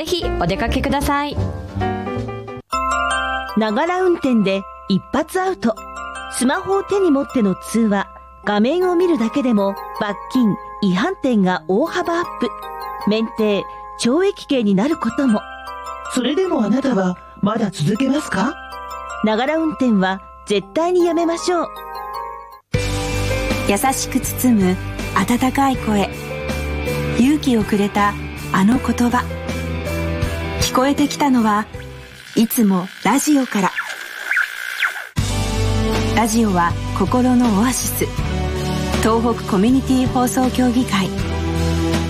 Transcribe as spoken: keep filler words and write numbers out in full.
ひお出かけください。 ながら運転で一発アウト。スマホを手に持っての通話、画面を見るだけでも罰金、違反点が大幅アップ。免停、懲役刑になることも。 それでもあなたはまだ続けますか？ ながら運転は絶対にやめましょう。 優しく包む温かい声、勇気をくれたあの言葉。聞こえてきたのはいつもラジオから。ラジオは心のオアシス。東北コミュニティ放送協議会。